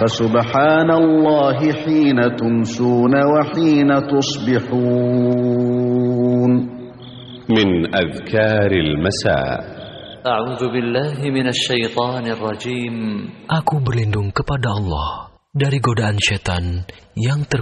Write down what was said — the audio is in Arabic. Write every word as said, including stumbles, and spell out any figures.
فسبحان الله حين تمسون وحين تصبحون. من أذكار المساء. أعوذ بالله من الشيطان الرجيم. Aku berlindung kepada Allah dari godaan setan yang terkutuk.